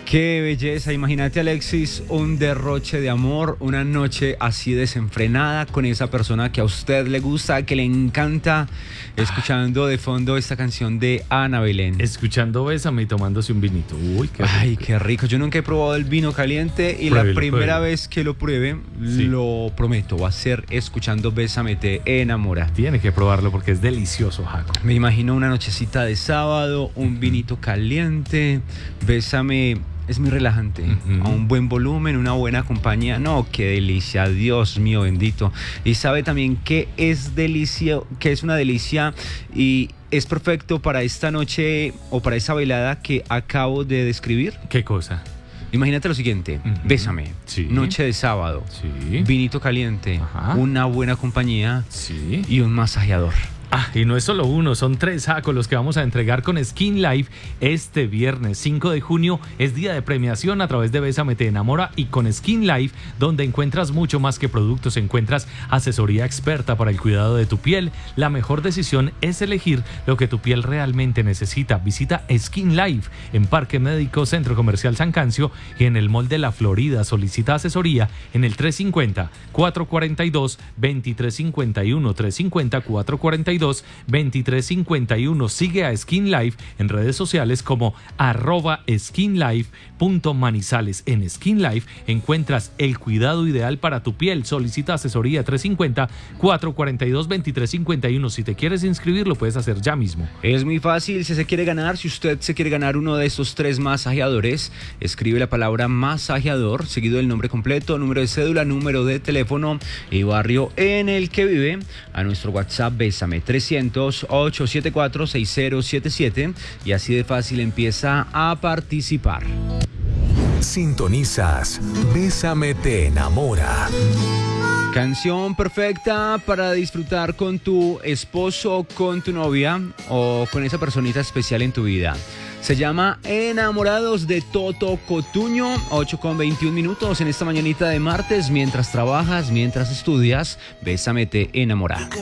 Qué belleza, imagínate, Alexis, un derroche de amor, una noche así desenfrenada con esa persona que a usted le gusta, que le encanta, escuchando de fondo esta canción de Ana Belén. Escuchando Bésame y tomándose un vinito. Uy, qué rico. Ay, qué rico. Yo nunca he probado el vino caliente y Pruébelo, la primera pruébelo. vez que lo pruebe, Sí. lo prometo, va a ser escuchando Bésame te enamora. Tiene que probarlo porque es delicioso, Jaco. Me imagino una nochecita de sábado, un vinito caliente, Bésame. Es muy relajante, a un buen volumen, una buena compañía. No, qué delicia, Dios mío bendito. Y sabe también que es delicia, que es una delicia y es perfecto para esta noche o para esa velada que acabo de describir. ¿Qué cosa? Imagínate lo siguiente, Bésame, Sí. noche de sábado, Sí. vinito caliente, Ajá. una buena compañía Sí. y un masajeador. Y no es solo uno, son 3 sacos los que vamos a entregar con Skin Life este viernes 5 de junio. Es día de premiación a través de Bésame te enamora y con Skin Life, donde encuentras mucho más que productos, encuentras asesoría experta para el cuidado de tu piel. La mejor decisión es elegir lo que tu piel realmente necesita. Visita Skin Life en Parque Médico, Centro Comercial San Cancio y en el Mall de la Florida. Solicita asesoría en el 350-442-2351, 350-442-2351. Sigue a Skin Life en redes sociales como @skinlife.manizales. En Skin Life encuentras el cuidado ideal para tu piel. Solicita asesoría 350-442-2351. Si te quieres inscribir, lo puedes hacer ya mismo. Es muy fácil, si usted se quiere ganar uno de estos 3 masajeadores, escribe la palabra masajeador, seguido del nombre completo, número de cédula, número de teléfono y barrio en el que vive, a nuestro WhatsApp Bésame 300-874-6077 y así de fácil empieza a participar. Sintonizas Bésame te enamora. Canción perfecta para disfrutar con tu esposo, con tu novia o con esa personita especial en tu vida. Se llama Enamorados de Toto Cotuño, 8:21 en esta mañanita de martes. Mientras trabajas, mientras estudias, Bésame te enamora.